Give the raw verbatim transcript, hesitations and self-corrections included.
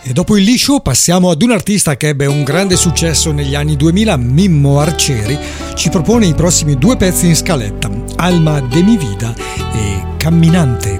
E dopo il liscio passiamo ad un artista che ebbe un grande successo negli anni duemila. Mimmo Arcieri ci propone i prossimi due pezzi in scaletta: Alma de mi vida e Camminante.